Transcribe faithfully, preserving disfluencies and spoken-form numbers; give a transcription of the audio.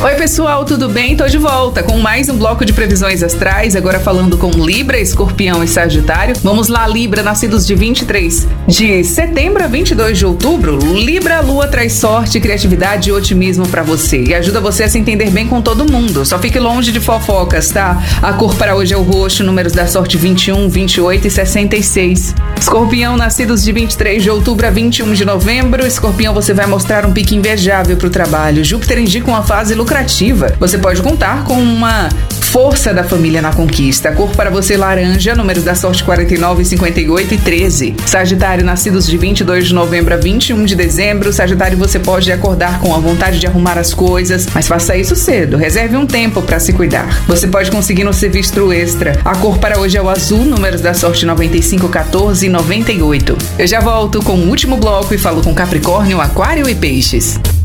Oi pessoal, tudo bem? Tô de volta com mais um bloco de previsões astrais, agora falando com Libra, Escorpião e Sagitário. Vamos lá, Libra, nascidos de vinte e três de setembro a vinte e dois de outubro. Libra, a lua traz sorte, criatividade e otimismo pra você e ajuda você a se entender bem com todo mundo. Só fique longe de fofocas, tá? A cor para hoje é o roxo, números da sorte vinte e um, vinte e oito e sessenta e seis. Escorpião, nascidos de vinte e três de outubro a vinte e um de novembro. Escorpião, você vai mostrar um pique invejável pro trabalho. Júpiter indica uma fase lucrativa. Você pode contar com uma força da família na conquista. A cor para você laranja, números da sorte quarenta e nove, cinquenta e oito e treze. Sagitário, nascidos de vinte e dois de novembro a vinte e um de dezembro. Sagitário, você pode acordar com a vontade de arrumar as coisas, mas faça isso cedo. Reserve um tempo para se cuidar. Você pode conseguir no serviço extra. A cor para hoje é o azul, números da sorte noventa e cinco, quatorze e noventa e oito. Eu já volto com o último bloco e falo com Capricórnio, Aquário e Peixes.